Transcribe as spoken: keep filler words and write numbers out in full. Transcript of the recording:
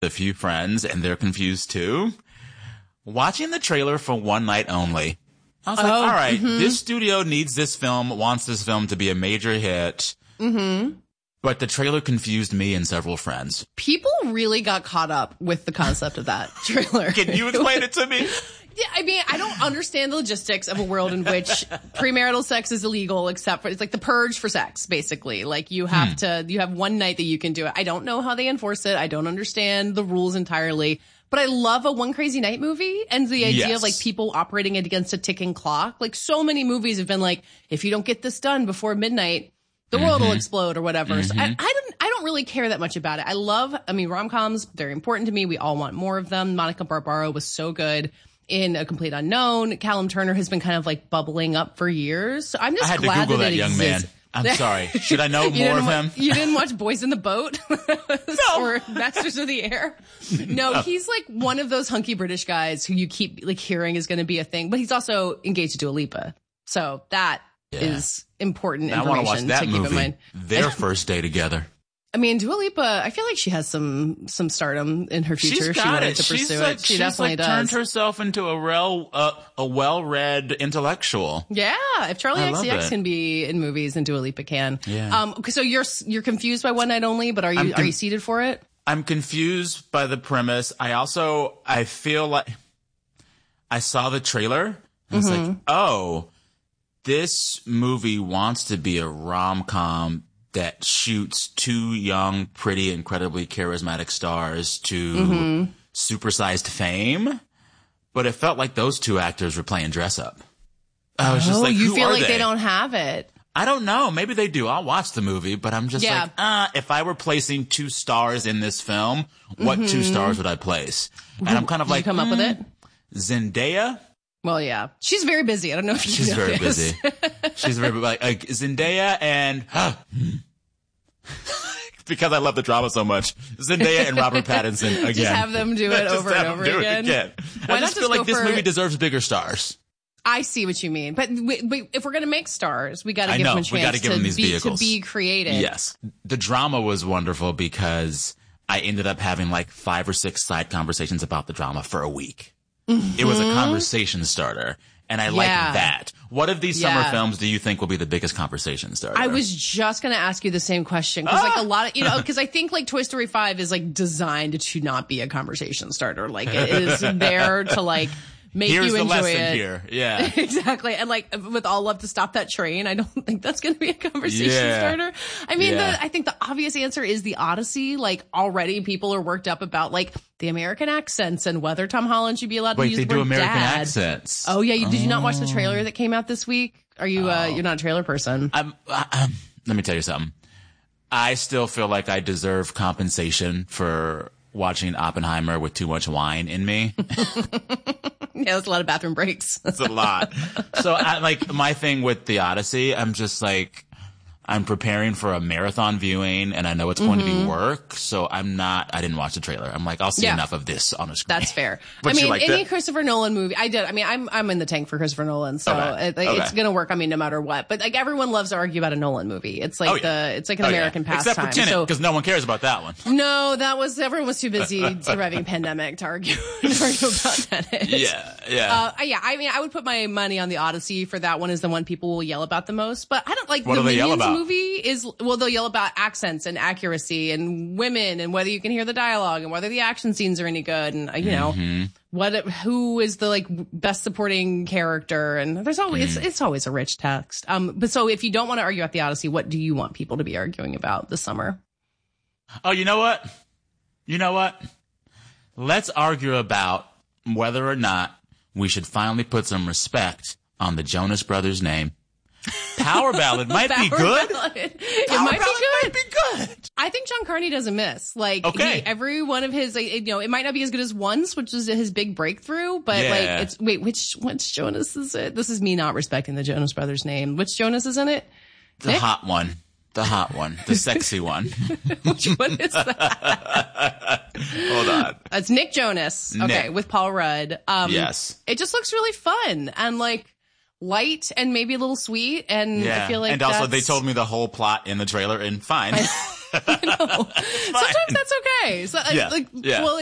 a few friends, and they're confused too. Watching the trailer for One Night Only, I was like, oh, all right, mm-hmm. this studio needs this film, wants this film to be a major hit. Mm-hmm. But the trailer confused me and several friends. People really got caught up with the concept of that trailer. Can you explain it to me? Yeah, I mean, I don't understand the logistics of a world in which premarital sex is illegal, except for it's like the purge for sex, basically. Like you have hmm. to, you have one night that you can do it. I don't know how they enforce it. I don't understand the rules entirely. But I love a One Crazy Night movie and the idea yes. of like people operating it against a ticking clock. Like so many movies have been like, if you don't get this done before midnight, the world mm-hmm. will explode or whatever. Mm-hmm. So I, I don't, I don't really care that much about it. I love, I mean, rom-coms, very important to me. We all want more of them. Monica Barbaro was so good in A Complete Unknown. Callum Turner has been kind of like bubbling up for years. So I'm just I had glad to Google that, that it young exists. man. I'm sorry. Should I know more of him? You didn't watch Boys in the Boat? No. Or Masters of the Air? No, no, he's like one of those hunky British guys who you keep like hearing is going to be a thing, but he's also engaged to Dua Lipa. So that yeah. is important now information I want to watch that to keep movie, in mind. Their first day together. I mean, Dua Lipa, I feel like she has some some stardom in her future. She's got she wanted it. to pursue she's it. like, She she's definitely like does. turned herself into a real, uh, a well-read intellectual. Yeah, if Charlie I X C X love it. can be in movies, then Dua Lipa can. Yeah. Um. Okay, so you're you're confused by One Night Only, but are you I'm are con- you seated for it? I'm confused by the premise. I also, I feel like I saw the trailer and Mm-hmm. it's like, oh, this movie wants to be a rom-com that shoots two young, pretty, incredibly charismatic stars to Mm-hmm. supersized fame. But it felt like those two actors were playing dress up. I was just Oh, like, you who feel are like they? they don't have it. I don't know. Maybe they do. I'll watch the movie, but I'm just Yeah. like, uh, if I were placing two stars in this film, what Mm-hmm. two stars would I place? And I'm kind of Did like, you come up with mm, it? Zendaya? Well, yeah, she's very busy. I don't know if you She's know very this. busy. She's very, like, like Zendaya and, because I love the drama so much, Zendaya and Robert Pattinson again. Just have them do it Just over have and over them do it again. again. Why I not just feel just like go this for- movie deserves bigger stars. I see what you mean, but we, we, if we're gonna make stars, we got to I give know. them a We chance gotta give to them these be vehicles. to be creative. Yes. The drama was wonderful because I ended up having like five or six side conversations about the drama for a week. Mm-hmm. It was a conversation starter. And I like Yeah. that. What of these summer Yeah. films do you think will be the biggest conversation starter? I was just going to ask you the same question. Cause like Ah! a lot of, you know, cause I think like Toy Story five is like designed to not be a conversation starter. Like it is there to like make Here's you the enjoy lesson it. here. Yeah. Exactly. And like with All Love to Stop That Train, I don't think that's going to be a conversation Yeah. starter. I mean, Yeah. the, I think the obvious answer is the Odyssey. Like already people are worked up about like the American accents and whether Tom Holland should be allowed Wait, to use they the do word American dad. accents. Oh yeah. You, did you not watch the trailer that came out this week? Are you, uh, Oh. you're not a trailer person? I'm, um, let me tell you something. I still feel like I deserve compensation for watching Oppenheimer with too much wine in me. Yeah, that's a lot of bathroom breaks. It's a lot. So I, like my thing with the Odyssey, I'm just like, I'm preparing for a marathon viewing and I know it's going Mm-hmm. to be work. So I'm not, I didn't watch the trailer. I'm like, I'll see Yeah. enough of this on a screen. That's fair. But I you mean, like any that? Christopher Nolan movie, I did. I mean, I'm I'm in the tank for Christopher Nolan, so Okay. it, like, Okay. it's gonna work. I mean, no matter what. But like everyone loves to argue about a Nolan movie. It's like Oh, yeah. the it's like an Oh, yeah. American pastime. Except for Tenet, so because no one cares about that one. no, that was everyone was too busy surviving pandemic to argue, to argue about that. Yeah, yeah. Uh, yeah, I mean, I would put my money on the Odyssey for that one is the one people will yell about the most. But I don't like What the do they yell Minions about? movie is, well, they'll yell about accents and accuracy and women and whether you can hear the dialogue and whether the action scenes are any good. And, uh, you know, Mm-hmm. what, who is the like best supporting character? And there's always, Mm. it's, it's always a rich text. Um, but so if you don't want to argue about the Odyssey, what do you want people to be arguing about this summer? Oh, you know what? You know what? Let's argue about whether or not we should finally put some respect on the Jonas Brothers' name. Power Ballad might be Power good. Ballad. It Power might be Ballad good. might be good. I think John Carney doesn't miss. Like, Okay. he, every one of his, like, you know, it might not be as good as Once, which was his big breakthrough, but Yeah. like, it's, wait, which, which Jonas is it? This is me not respecting the Jonas Brothers name. Which Jonas is in it? The Nick? hot one. The hot one. The sexy one. Which one is that? Hold on. It's Nick Jonas. Okay. Nick. With Paul Rudd. Um, Yes. It just looks really fun and like light and maybe a little sweet. And Yeah. I feel like and also that's- they told me the whole plot in the trailer and fine. I know. Sometimes that's okay. So, Yeah, like, yeah. well,